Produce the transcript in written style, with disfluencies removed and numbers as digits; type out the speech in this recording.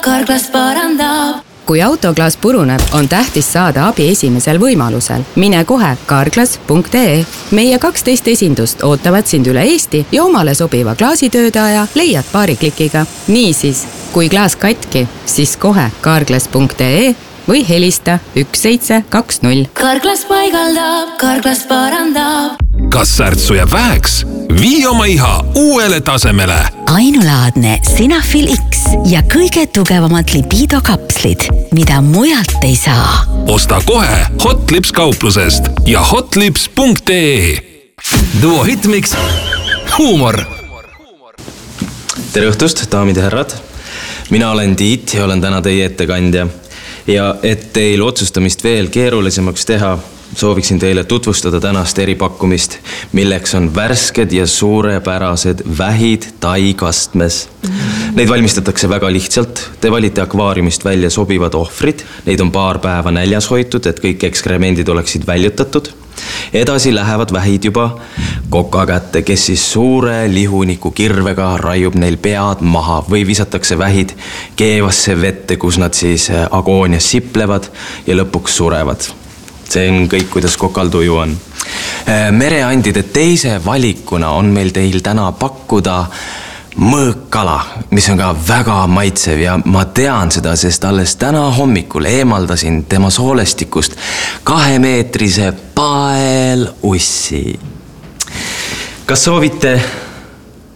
Carglass parandab. Kui autoklaas puruneb, on tähtis saada abi esimesel võimalusel. Mine kohe carglass.ee. Meie 12 esindust ootavad sind üle Eesti ja omale sobiva klaasitöödaja leiad paari klikiga. Niisiis, kui klaas katki, siis kohe carglass.ee või helista 1720. Carglass paigaldab, Carglass parandab. Kas särtsu jääb väheks? Vii oma iha uuele tasemele. Ainulaadne Sinafil X ja kõige tugevamad libido kapslid, mida mujalt ei saa. Osta kohe Hotlips kauplusest ja hotlips.ee. Duo hitmiks huumor. Tere õhtust, daamid ja härrad. Mina olen Tiit ja olen täna teie ettekandja. Ja et teil otsustamist veel keerulisemaks teha, sooviksin teile tutvustada tänast eripakkumist, milleks on värsked ja suurepärased vähid taikastmes. Neid valmistatakse väga lihtsalt. Te valite akvaariumist välja sobivad ohvrid. Neid on paar päeva näljas hoitud, et kõik ekskremendid oleksid väljutatud. Edasi lähevad vähid juba koka kätte, kes siis suure lihuniku kirvega raiub neil pead maha või visatakse vähid keevasse vette, kus nad siis agoonias siplevad ja lõpuks surevad. See on kõik, kuidas kokal tuju on. Mereandide teise valikuna on meil teil täna pakkuda mõõkkala, mis on ka väga maitsev ja ma tean seda, sest alles täna hommikul eemaldasin tema soolestikust 2-meetrise paelussi. Kas soovite